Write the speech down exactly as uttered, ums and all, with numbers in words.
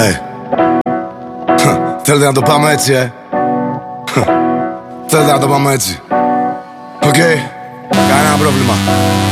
Hey. Θέλετε να το πάμε έτσι, ε? Θέλετε να το πάμε έτσι? Οκ, okay. Κανένα πρόβλημα.